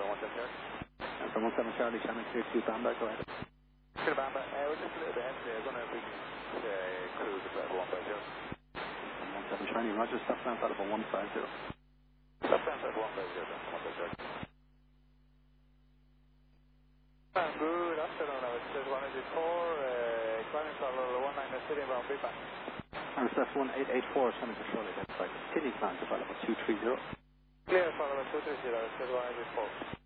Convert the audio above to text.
From 17 Charlie, Shannon, clear to Bamba, go ahead. Clear Bamba, we're just a little bit empty. I don't know if we can cruise at level 150. From 17 Charlie, Roger, stop down for 150. Stop down for 150, 150. Good afternoon, I was just 184, climbing for 19 sitting around Big Bang. And that's 1884, Shannon, Charlie, that's right. Continue climb to 230. Clear, follow 230, I was just 184.